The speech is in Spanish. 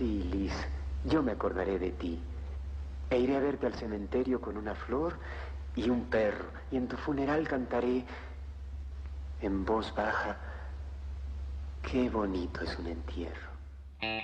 Sí, Liz, yo me acordaré de ti. E iré a verte al cementerio con una flor y un perro. Y en tu funeral cantaré en voz baja: qué bonito es un entierro.